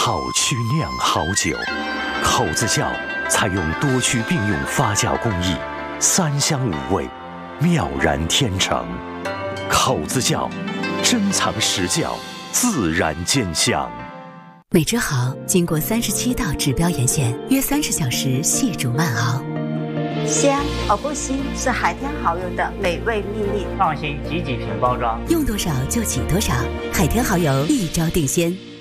好曲酿好酒，口子窖采用多区并用发酵工艺，3香5味，妙然天成。口子窖，珍藏实窖，自然兼香。 美之好经过37道指标严选，约30小时细煮慢熬。 香而不腥是海天蚝油的美味秘密。 放心，挤瓶包装， 用多少就挤多少，海天蚝油一招定鲜。